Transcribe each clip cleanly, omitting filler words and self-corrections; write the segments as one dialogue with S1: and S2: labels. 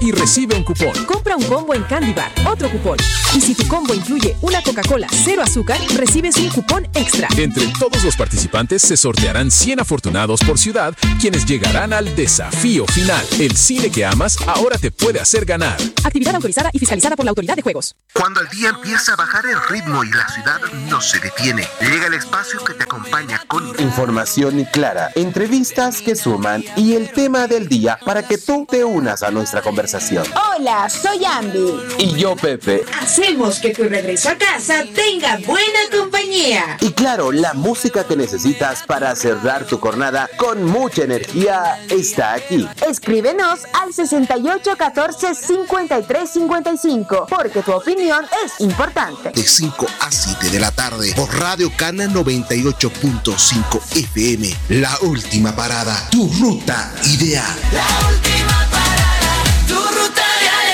S1: y recibe un cupón.
S2: Compra un combo en Candy Bar, otro cupón. Y si tu combo incluye una Coca-Cola 0 azúcar, recibes un cupón extra.
S1: Entre todos los participantes se sortearán 100 afortunados por ciudad, quienes llegarán al desafío final. El cine que amas ahora te puede hacer ganar.
S2: Actividad autorizada y fiscalizada por la Autoridad de Juegos.
S3: Cuando el día empieza a bajar el ritmo y la ciudad no se detiene, llega el espacio que te acompaña con
S4: información clara, entrevistas que suman y el tema del día para que tú te unas a nuestra conversación.
S5: Hola, soy Ambi.
S4: Y yo, Pepe.
S5: Hacemos que tu regreso a casa tenga buena compañía.
S4: Y claro, la música que necesitas para cerrar tu jornada con mucha energía está aquí.
S5: Escríbenos al 68 14 53 55, porque tu opinión es importante.
S3: De 5 a 7 de la tarde por Radio Cana 98.5 FM. La última parada, tu ruta ideal.
S6: La última parada, tu ruta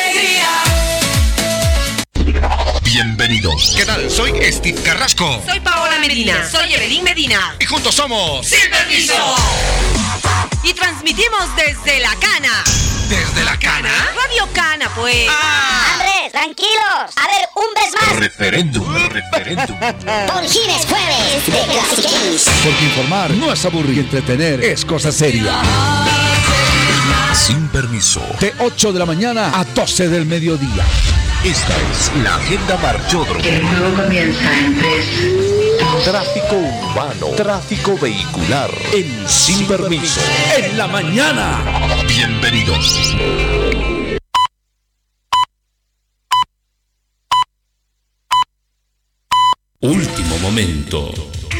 S6: de alegría.
S7: Bienvenidos. ¿Qué tal? Soy Steve Carrasco.
S8: Soy Paola Medina. Soy Evelyn Medina.
S7: Y juntos somos
S6: Sin Permiso.
S8: Y transmitimos desde La Cana.
S7: ¿Desde La Cana?
S8: Radio Cana, pues.
S9: Andrés, tranquilos. A ver, un vez más.
S7: Referéndum.
S9: Por Gines Jueves de Classic Games.
S10: Porque informar no es aburrir y entretener es cosa seria.
S7: Sin Permiso.
S10: De 8 de la mañana a 12 del mediodía.
S7: Esta es la agenda Marchódromo.
S11: El juego comienza en 3.
S7: Tráfico urbano, tráfico vehicular en Sin Permiso.
S10: En la mañana.
S7: Bienvenidos. Último momento.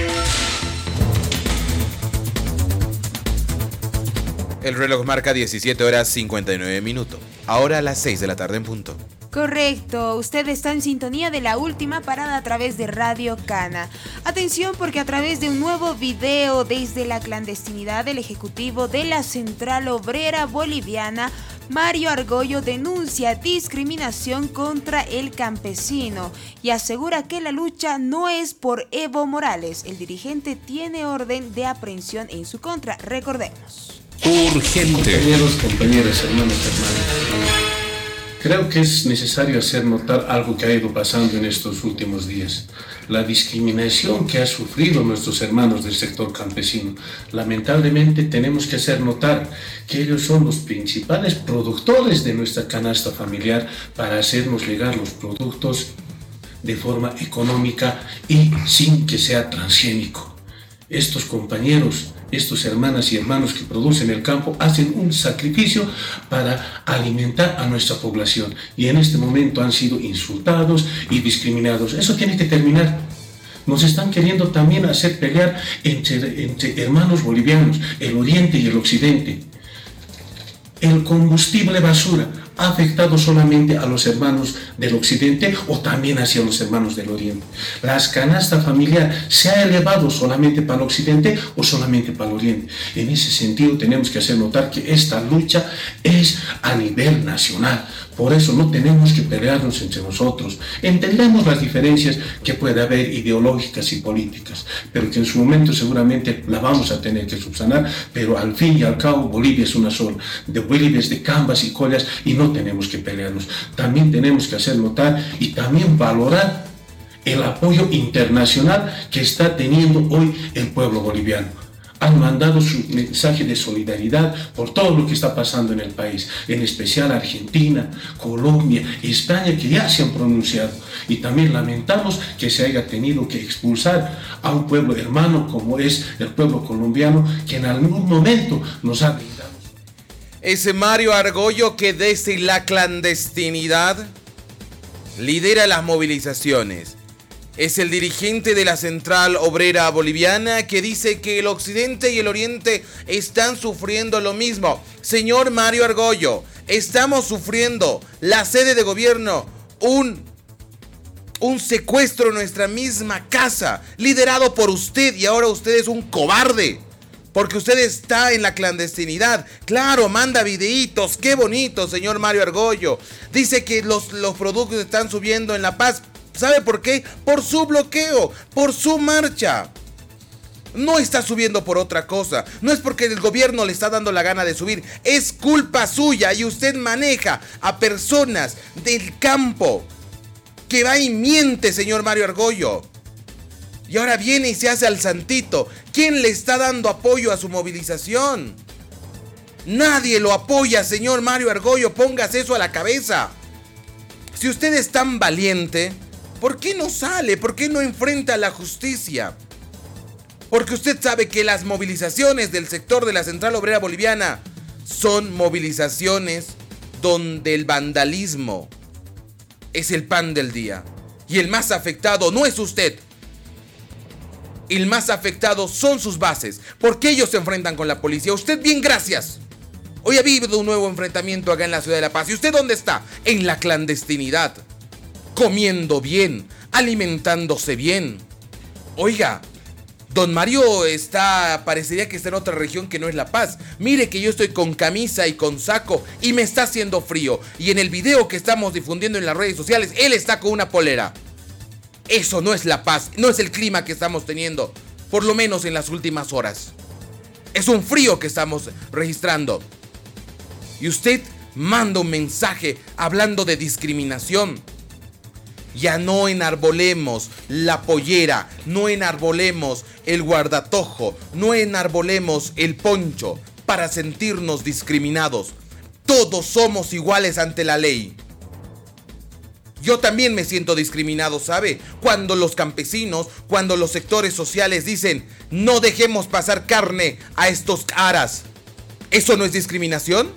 S12: El reloj marca 17 horas 59 minutos. Ahora a las 6 de la tarde en punto.
S13: Correcto, usted está en sintonía de la última parada a través de Radio Cana. Atención, porque a través de un nuevo video desde la clandestinidad, el ejecutivo de la Central Obrera Boliviana, Mario Argollo, denuncia discriminación contra el campesino y asegura que la lucha no es por Evo Morales. El dirigente tiene orden de aprehensión en su contra. Recordemos.
S7: Urgente.
S14: Compañeras, hermanos. Creo que es necesario hacer notar algo que ha ido pasando en estos últimos días. La discriminación que han sufrido nuestros hermanos del sector campesino. Lamentablemente tenemos que hacer notar que ellos son los principales productores de nuestra canasta familiar para hacernos llegar los productos de forma económica y sin que sea transgénico. Estos compañeros, estos hermanas y hermanos que producen el campo hacen un sacrificio para alimentar a nuestra población y en este momento han sido insultados y discriminados. Eso tiene que terminar. Nos están queriendo también hacer pelear entre hermanos bolivianos, el oriente y el occidente. El combustible basura ha afectado solamente a los hermanos del occidente o también hacia los hermanos del oriente. La canasta familiar se ha elevado solamente para el occidente o solamente para el oriente. En ese sentido tenemos que hacer notar que esta lucha es a nivel nacional. Por eso no tenemos que pelearnos entre nosotros. Entendemos las diferencias que puede haber ideológicas y políticas, pero que en su momento seguramente la vamos a tener que subsanar, pero al fin y al cabo Bolivia es una sola. De Bolivia es de Cambas y Collas y no tenemos que pelearnos. También tenemos que hacer notar y también valorar el apoyo internacional que está teniendo hoy el pueblo boliviano. Han mandado su mensaje de solidaridad por todo lo que está pasando en el país, en especial Argentina, Colombia, España, que ya se han pronunciado. Y también lamentamos que se haya tenido que expulsar a un pueblo hermano como es el pueblo colombiano, que en algún momento nos ha brindado.
S12: Ese Mario Argollo que desde la clandestinidad lidera las movilizaciones. Es el dirigente de la Central Obrera Boliviana que dice que el occidente y el oriente están sufriendo lo mismo. Señor Mario Argollo, estamos sufriendo la sede de gobierno, un secuestro en nuestra misma casa, liderado por usted, y ahora usted es un cobarde. Porque usted está en la clandestinidad. Claro, manda videitos, qué bonito, señor Mario Argollo. Dice que los productos están subiendo en La Paz. ¿Sabe por qué? Por su bloqueo, por su marcha. No está subiendo por otra cosa. No es porque el gobierno le está dando la gana de subir. Es culpa suya y usted maneja a personas del campo que va y miente, señor Mario Argüello. Y ahora viene y se hace al santito. ¿Quién le está dando apoyo a su movilización? Nadie lo apoya, señor Mario Argüello. Póngase eso a la cabeza. Si usted es tan valiente, ¿por qué no sale? ¿Por qué no enfrenta a la justicia? Porque usted sabe que las movilizaciones del sector de la Central Obrera Boliviana son movilizaciones donde el vandalismo es el pan del día. Y el más afectado no es usted. El más afectado son sus bases, porque ellos se enfrentan con la policía. Usted bien, gracias. Hoy ha habido un nuevo enfrentamiento acá en la Ciudad de La Paz. ¿Y usted dónde está? En la clandestinidad. Comiendo bien, alimentándose bien. Oiga, don Mario parecería que está en otra región que no es La Paz. Mire que yo estoy con camisa y con saco y me está haciendo frío. Y en el video que estamos difundiendo en las redes sociales, él está con una polera. Eso no es La Paz, no es el clima que estamos teniendo, por lo menos en las últimas horas. Es un frío que estamos registrando. Y usted manda un mensaje hablando de discriminación. Ya no enarbolemos la pollera, no enarbolemos el guardatojo, no enarbolemos el poncho para sentirnos discriminados. Todos somos iguales ante la ley. Yo también me siento discriminado, ¿sabe? Cuando los campesinos, cuando los sectores sociales dicen, no dejemos pasar carne a estos aras. ¿Eso no es discriminación?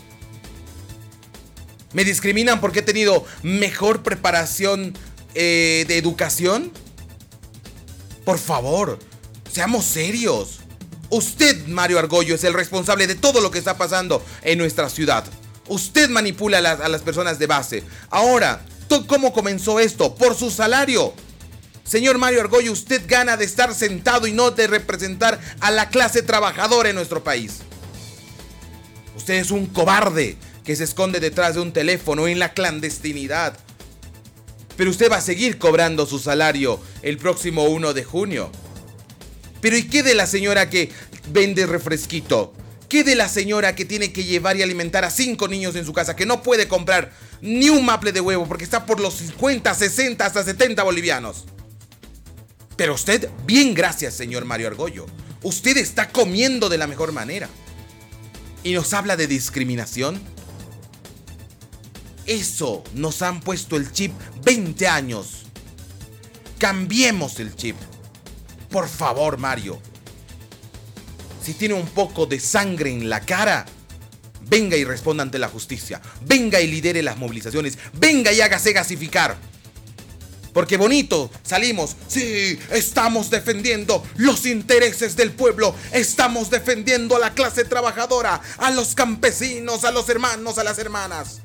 S12: ¿Me discriminan porque he tenido mejor preparación de educación? Por favor, seamos serios. Usted, Mario Argüello, es el responsable de todo lo que está pasando en nuestra ciudad. Usted manipula a las personas de base. Ahora, ¿cómo comenzó esto? Por su salario. Señor Mario Argüello, usted gana de estar sentado y no de representar a la clase trabajadora en nuestro país. Usted es un cobarde que se esconde detrás de un teléfono en la clandestinidad. Pero usted va a seguir cobrando su salario el próximo 1 de junio. Pero ¿y qué de la señora que vende refresquito? ¿Qué de la señora que tiene que llevar y alimentar a 5 niños en su casa, que no puede comprar ni un maple de huevo porque está por los 50, 60, hasta 70 bolivianos? Pero usted, bien, gracias, señor Mario Argüello. Usted está comiendo de la mejor manera. ¿Y nos habla de discriminación? Eso nos han puesto el chip 20 años. Cambiemos el chip. Por favor, Mario. Si tiene un poco de sangre en la cara, venga y responda ante la justicia. Venga y lidere las movilizaciones. Venga y hágase gasificar. Porque bonito salimos. Sí, estamos defendiendo los intereses del pueblo. Estamos defendiendo a la clase trabajadora, a los campesinos, a los hermanos, a las hermanas.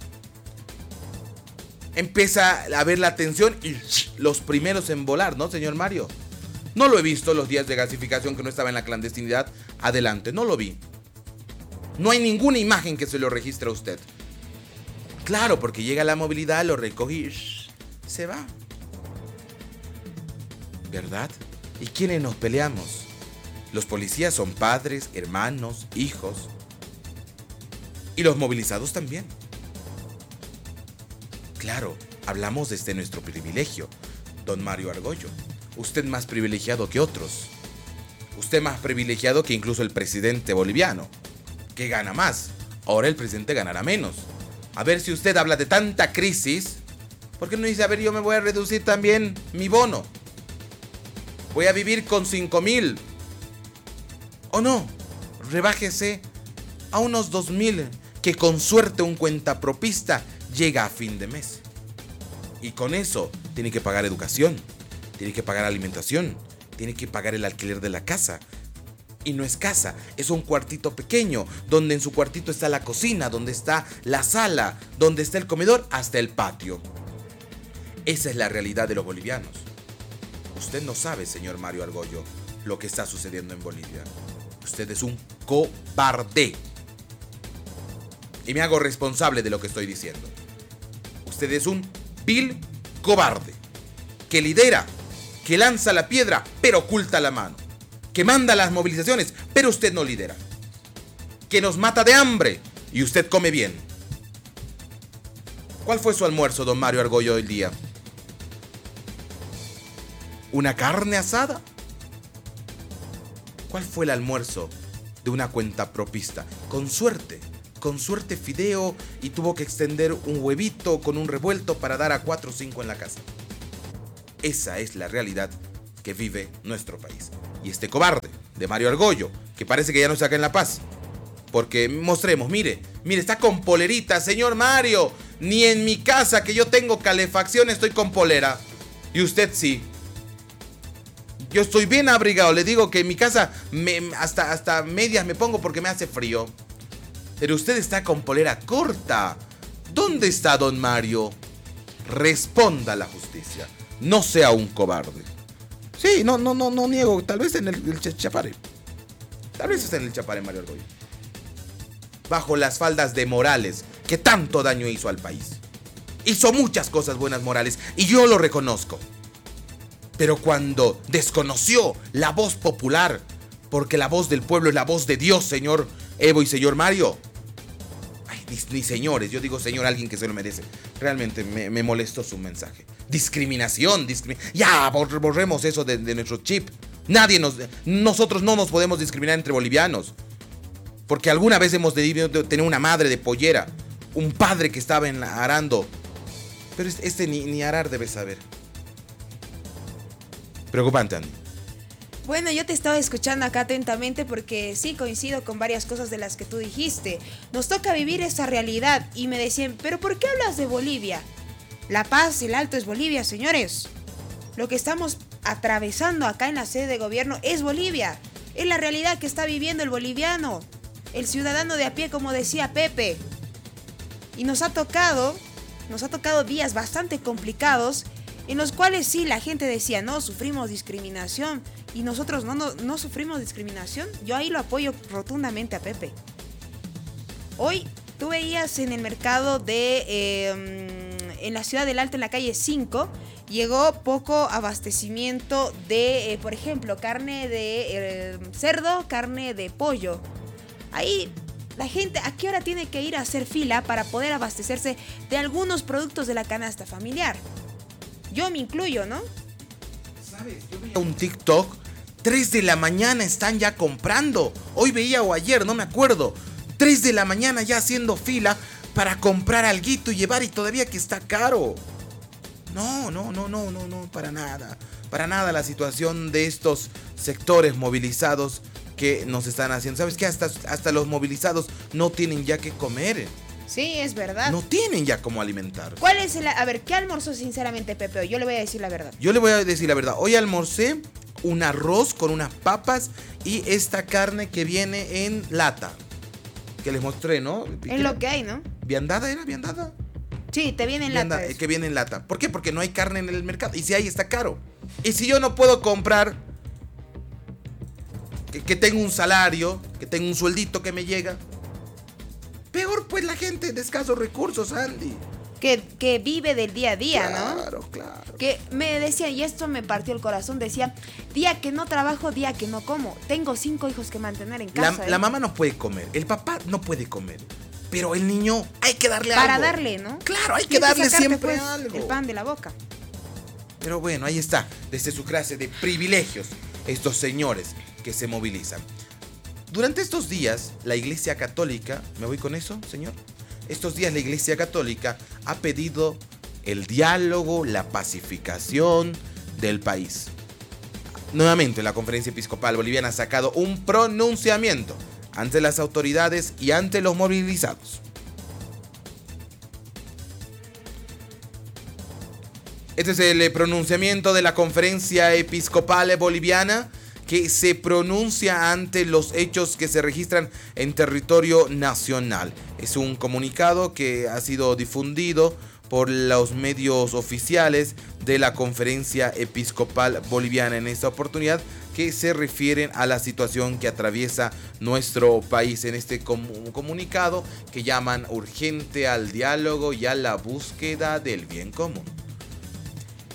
S12: Empieza a ver la tensión y los primeros en volar, ¿no, señor Mario? No lo he visto los días de gasificación que no estaba en la clandestinidad. Adelante, no lo vi. No hay ninguna imagen que se lo registre a usted. Claro, porque llega la movilidad, lo recoge y se va. ¿Verdad? ¿Y quiénes nos peleamos? Los policías son padres, hermanos, hijos. Y los movilizados también. Claro, hablamos desde nuestro privilegio, don Mario Argüello. Usted más privilegiado que otros. Usted más privilegiado que incluso el presidente boliviano, que gana más. Ahora el presidente ganará menos. A ver, si usted habla de tanta crisis, ¿por qué no dice, a ver, yo me voy a reducir también mi bono? Voy a vivir con 5,000. ¿O no? Rebájese a unos 2,000, que con suerte un cuentapropista llega a fin de mes. Y con eso tiene que pagar educación, tiene que pagar alimentación, tiene que pagar el alquiler de la casa. Y no es casa, es un cuartito pequeño, donde en su cuartito está la cocina, donde está la sala, donde está el comedor, hasta el patio. Esa es la realidad de los bolivianos. Usted no sabe, señor Mario Argüello, lo que está sucediendo en Bolivia. Usted es un cobarde. Y me hago responsable de lo que estoy diciendo. Usted es un vil cobarde, que lidera, que lanza la piedra, pero oculta la mano. que manda las movilizaciones, pero usted no lidera, que nos mata de hambre y usted come bien. ¿Cuál fue su almuerzo, don Mario Argollo, hoy día? ¿Una carne asada? ¿Cuál fue el almuerzo de una cuentapropista? Con suerte fideo, y tuvo que extender un huevito con un revuelto para dar a 4 o 5 en la casa. Esa es la realidad que vive nuestro país. Y este cobarde de Mario Argollo, que parece que ya no está acá en La Paz, porque mostremos, mire, está con polerita, señor Mario. Ni en mi casa, que yo tengo calefacción, estoy con polera. Y usted sí. Yo estoy bien abrigado, le digo que en mi casa hasta medias me pongo porque me hace frío. Pero usted está con polera corta. ¿Dónde está don Mario? Responda a la justicia. No sea un cobarde. Sí, no niego. Tal vez en el Chapare. Tal vez está en el Chapare, Mario Argollo. Bajo las faldas de Morales, que tanto daño hizo al país. Hizo muchas cosas buenas Morales, y yo lo reconozco. Pero cuando desconoció la voz popular, porque la voz del pueblo es la voz de Dios, señor Evo y señor Mario. Ay, ni señores, yo digo señor, alguien que se lo merece. Realmente me molestó su mensaje. Discriminación. Ya, borremos eso de nuestro chip. Nosotros no nos podemos discriminar entre bolivianos. Porque alguna vez hemos debido tener una madre de pollera, un padre que estaba arando. Pero este ni arar debe saber. Preocupante, Andy.
S13: Bueno, yo te estaba escuchando acá atentamente porque sí coincido con varias cosas de las que tú dijiste. Nos toca vivir esa realidad y me decían, ¿pero por qué hablas de Bolivia? La Paz, el Alto es Bolivia, señores. Lo que estamos atravesando acá en la sede de gobierno es Bolivia. Es la realidad que está viviendo el boliviano, el ciudadano de a pie, como decía Pepe. Y nos ha tocado días bastante complicados en los cuales sí, la gente decía, no, sufrimos discriminación. Y nosotros no sufrimos discriminación. Yo ahí lo apoyo rotundamente a Pepe. Hoy tú veías en el mercado en la ciudad del Alto, en la calle 5, llegó poco abastecimiento de, por ejemplo, carne de cerdo, carne de pollo. Ahí la gente, ¿a qué hora tiene que ir a hacer fila para poder abastecerse de algunos productos de la canasta familiar? Yo me incluyo, ¿no?
S12: ¿Sabes? Yo veía un TikTok, 3 de la mañana están ya comprando. Hoy veía o ayer, no me acuerdo. 3 de la mañana ya haciendo fila para comprar alguito y llevar, y todavía que está caro. No, para nada. Para nada la situación de estos sectores movilizados que nos están haciendo. ¿Sabes qué? Hasta los movilizados no tienen ya que comer.
S13: Sí, es verdad.
S12: No tienen ya cómo alimentar.
S13: ¿Cuál es a ver, ¿qué almorzó sinceramente Pepe? Yo le voy a decir la verdad.
S12: Yo le voy a decir la verdad. Hoy almorcé un arroz con unas papas y esta carne que viene en lata. Que les mostré, ¿no?
S13: Es lo que hay, ¿no?
S12: ¿Viandada era? ¿Viandada?
S13: Sí, te viene en lata.
S12: Que viene en lata. ¿Por qué? Porque no hay carne en el mercado. Y si hay, está caro. Y si yo no puedo comprar, que tengo un salario, que tengo un sueldito que me llega, peor pues la gente de escasos recursos, Andy.
S13: Que vive del día a día,
S12: claro,
S13: ¿no?
S12: Claro.
S13: Que me decía, y esto me partió el corazón, decía, día que no trabajo, día que no como. Tengo 5 hijos que mantener en casa.
S12: La mamá no puede comer, el papá no puede comer, pero el niño hay que darle
S13: algo.
S12: Para
S13: darle, ¿no?
S12: Claro, hay que darle siempre
S13: pues,
S12: algo.
S13: El pan de la boca.
S12: Pero bueno, ahí está, desde su clase de privilegios, estos señores que se movilizan. Durante estos días, la Iglesia Católica, ¿me voy con eso, señor? Estos días la Iglesia Católica ha pedido el diálogo, la pacificación del país. Nuevamente, la Conferencia Episcopal Boliviana ha sacado un pronunciamiento ante las autoridades y ante los movilizados. Este es el pronunciamiento de la Conferencia Episcopal Boliviana, que se pronuncia ante los hechos que se registran en territorio nacional. Es un comunicado que ha sido difundido por los medios oficiales de la Conferencia Episcopal Boliviana en esta oportunidad, que se refieren a la situación que atraviesa nuestro país. En este comunicado que llaman urgente al diálogo y a la búsqueda del bien común.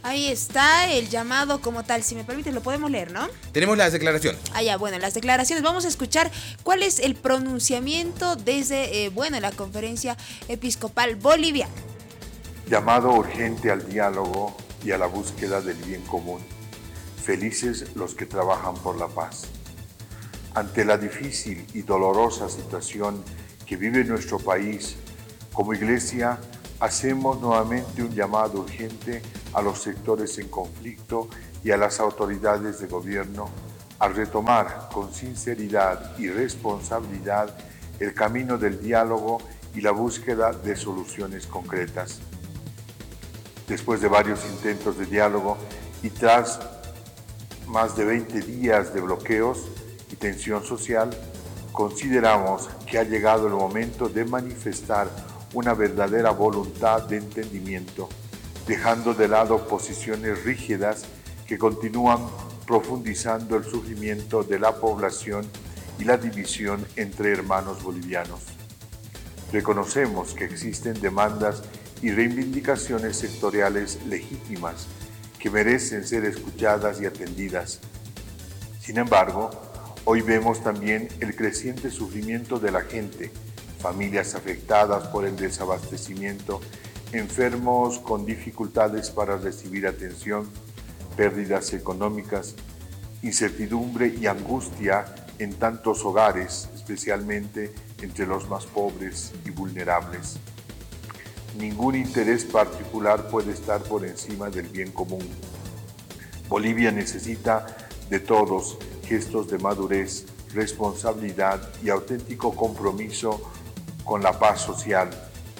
S13: Ahí está el llamado como tal. Si me permite, lo podemos leer, ¿no?
S12: Tenemos las declaraciones.
S13: Bueno, las declaraciones. Vamos a escuchar cuál es el pronunciamiento desde, la Conferencia Episcopal Boliviana.
S15: Llamado urgente al diálogo y a la búsqueda del bien común. Felices los que trabajan por la paz. Ante la difícil y dolorosa situación que vive nuestro país, como Iglesia, hacemos nuevamente un llamado urgente a los sectores en conflicto y a las autoridades de gobierno a retomar con sinceridad y responsabilidad el camino del diálogo y la búsqueda de soluciones concretas. Después de varios intentos de diálogo y tras más de 20 días de bloqueos y tensión social, consideramos que ha llegado el momento de manifestar una verdadera voluntad de entendimiento, dejando de lado posiciones rígidas que continúan profundizando el sufrimiento de la población y la división entre hermanos bolivianos. Reconocemos que existen demandas y reivindicaciones sectoriales legítimas que merecen ser escuchadas y atendidas. Sin embargo, hoy vemos también el creciente sufrimiento de la gente, familias afectadas por el desabastecimiento, enfermos con dificultades para recibir atención, pérdidas económicas, incertidumbre y angustia en tantos hogares, especialmente entre los más pobres y vulnerables. Ningún interés particular puede estar por encima del bien común. Bolivia necesita de todos gestos de madurez, responsabilidad y auténtico compromiso con la paz social.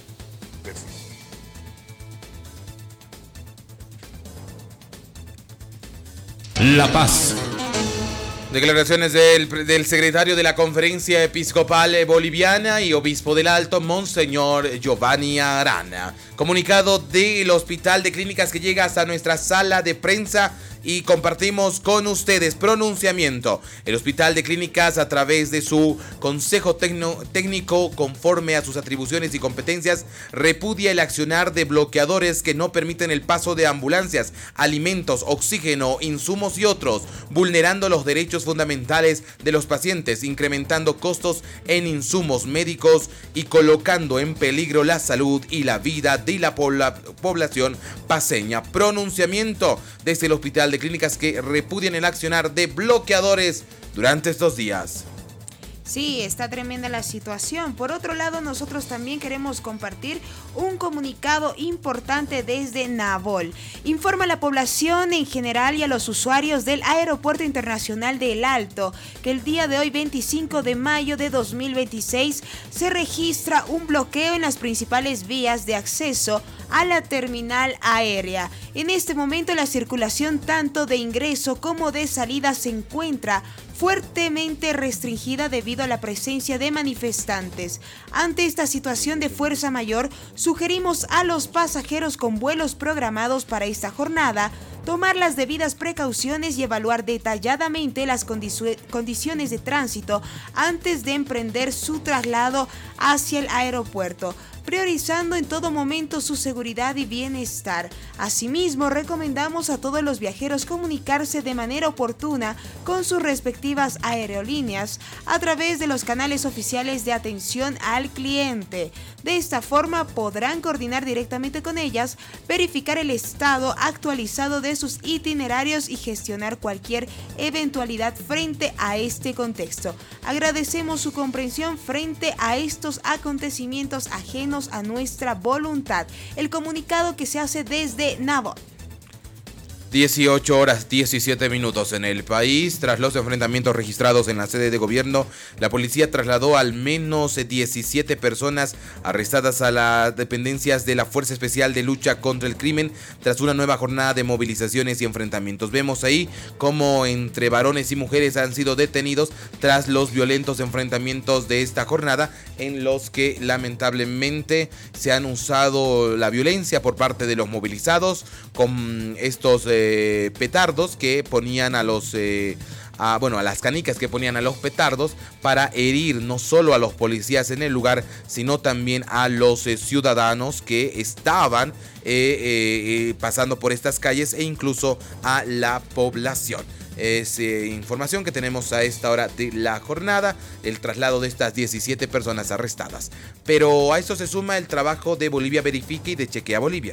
S7: La Paz.
S12: Declaraciones del secretario de la Conferencia Episcopal Boliviana y Obispo del Alto, Monseñor Giovanni Arana. Comunicado del Hospital de Clínicas que llega hasta nuestra sala de prensa y compartimos con ustedes pronunciamiento. El Hospital de Clínicas, a través de su Consejo Técnico, conforme a sus atribuciones y competencias, repudia el accionar de bloqueadores que no permiten el paso de ambulancias, alimentos, oxígeno, insumos y otros, vulnerando los derechos fundamentales de los pacientes, incrementando costos en insumos médicos y colocando en peligro la salud y la vida de la población paceña. Pronunciamiento desde el Hospital de Clínicas que repudian el accionar de bloqueadores durante estos días.
S13: Sí, está tremenda la situación. Por otro lado, nosotros también queremos compartir un comunicado importante desde Navol. Informa a la población en general y a los usuarios del Aeropuerto Internacional de El Alto que el día de hoy, 25 de mayo de 2026, se registra un bloqueo en las principales vías de acceso a la terminal aérea. En este momento, la circulación tanto de ingreso como de salida se encuentra fuertemente restringida debido a la presencia de manifestantes. Ante esta situación de fuerza mayor, sugerimos a los pasajeros con vuelos programados para esta jornada tomar las debidas precauciones y evaluar detalladamente las condiciones de tránsito antes de emprender su traslado hacia el aeropuerto, priorizando en todo momento su seguridad y bienestar. Asimismo, recomendamos a todos los viajeros comunicarse de manera oportuna con sus respectivas aerolíneas a través de los canales oficiales de atención al cliente. De esta forma podrán coordinar directamente con ellas, verificar el estado actualizado de sus itinerarios y gestionar cualquier eventualidad frente a este contexto. Agradecemos su comprensión frente a estos acontecimientos ajenos a nuestra voluntad. El comunicado que se hace desde Navol.
S12: 18 horas 17 minutos en el país. Tras los enfrentamientos registrados en la sede de gobierno, la policía trasladó al menos 17 personas arrestadas a las dependencias de la Fuerza Especial de Lucha contra el Crimen tras una nueva jornada de movilizaciones y enfrentamientos. Vemos ahí cómo entre varones y mujeres han sido detenidos tras los violentos enfrentamientos de esta jornada, en los que lamentablemente se han usado la violencia por parte de los movilizados con estos petardos que ponían a a las canicas que ponían a los petardos para herir no solo a los policías en el lugar, sino también a los ciudadanos que estaban pasando por estas calles e incluso a la población. Es información que tenemos a esta hora de la jornada, el traslado de estas 17 personas arrestadas. Pero a esto se suma el trabajo de Bolivia Verifica y de Chequea Bolivia.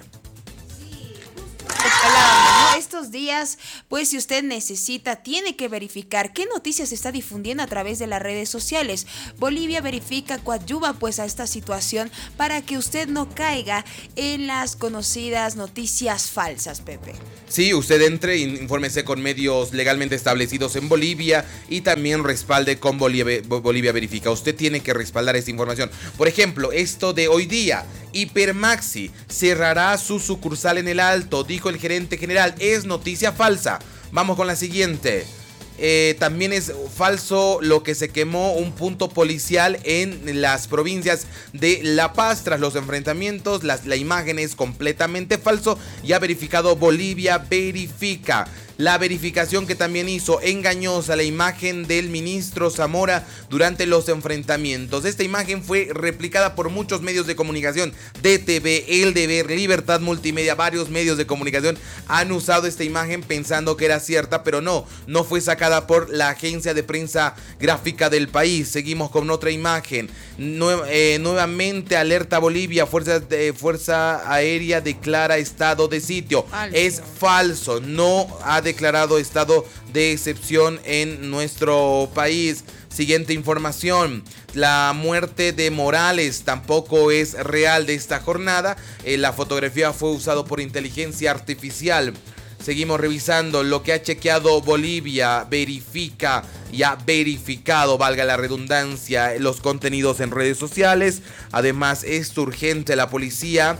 S13: Estos días, pues si usted necesita, tiene que verificar qué noticias se está difundiendo a través de las redes sociales. Bolivia Verifica coadyuva pues a esta situación para que usted no caiga en las conocidas noticias falsas, Pepe.
S12: Sí, usted entre, infórmese con medios legalmente establecidos en Bolivia y también respalde con Bolivia Verifica. Usted tiene que respaldar esta información. Por ejemplo, esto de hoy día, Hipermaxi cerrará su sucursal en El Alto, dijo el gerente general. Es noticia falsa. Vamos con la siguiente. También es falso lo que se quemó un punto policial en las provincias de La Paz tras los enfrentamientos. La imagen es completamente falso y ha verificado Bolivia Verifica. La verificación que también hizo engañosa la imagen del ministro Zamora durante los enfrentamientos. Esta imagen fue replicada por muchos medios de comunicación, DTV, El Deber, Libertad Multimedia, varios medios de comunicación han usado esta imagen pensando que era cierta, pero no fue sacada por la agencia de prensa gráfica del país. Seguimos con otra imagen. Nuevamente alerta Bolivia, Fuerza Aérea declara estado de sitio. Es falso, no ha declarado estado de excepción en nuestro país. Siguiente información, la muerte de Morales tampoco es real de esta jornada. La fotografía fue usada por inteligencia artificial. Seguimos revisando lo que ha chequeado Bolivia Verifica y ha verificado, valga la redundancia, los contenidos en redes sociales. Además, es urgente la policía.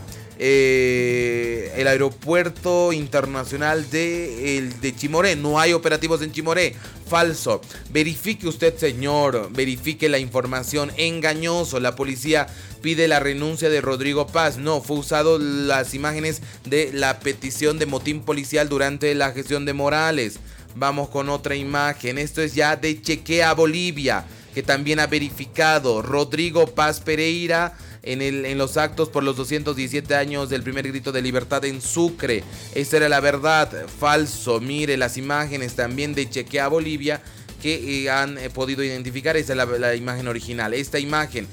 S12: El aeropuerto internacional de Chimoré, no hay operativos en Chimoré. Falso. Verifique usted, señor, verifique la información. Engañoso. La policía pide la renuncia de Rodrigo Paz. No, fue usado las imágenes de la petición de motín policial durante la gestión de Morales. Vamos con otra imagen. Esto es ya de Chequea Bolivia, que también ha verificado Rodrigo Paz Pereira en los actos por los 217 años del primer grito de libertad en Sucre. Esta era la verdad. Falso. Mire las imágenes también de Chequea Bolivia que han podido identificar. Esta es la imagen original. Esta imagen,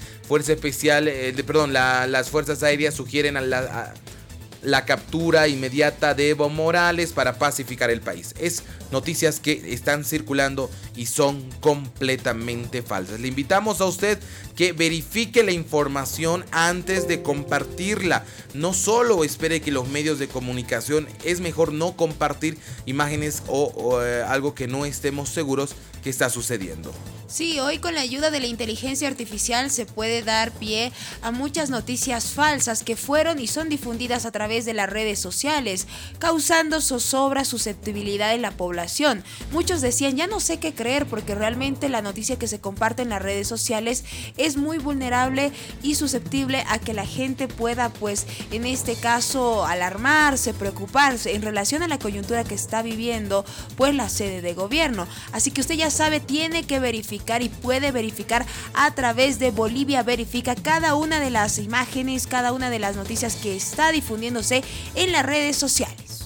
S12: las fuerzas aéreas sugieren la captura inmediata de Evo Morales para pacificar el país. Es noticias que están circulando y son completamente falsas. Le invitamos a usted que verifique la información antes de compartirla. No solo espere que los medios de comunicación, es mejor no compartir imágenes o algo que no estemos seguros que está sucediendo.
S13: Sí, hoy con la ayuda de la inteligencia artificial se puede dar pie a muchas noticias falsas que fueron y son difundidas a través de las redes sociales, causando zozobra, susceptibilidad en la población. Muchos decían, ya no sé qué creer, porque realmente la noticia que se comparte en las redes sociales es muy vulnerable y susceptible a que la gente pueda, pues, en este caso, alarmarse, preocuparse en relación a la coyuntura que está viviendo, pues, la sede de gobierno. Así que usted ya sabe, tiene que verificar y puede verificar a través de Bolivia Verifica cada una de las imágenes, cada una de las noticias que está difundiéndose en las redes sociales.